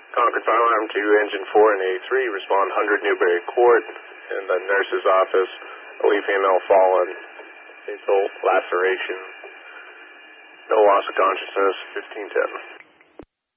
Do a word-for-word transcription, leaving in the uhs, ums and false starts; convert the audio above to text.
Concord Fire Alarm two, Engine four and A three, respond one hundred Newbury Court in the nurse's office. Elite female fallen, fatal laceration, no loss of consciousness, fifteen ten.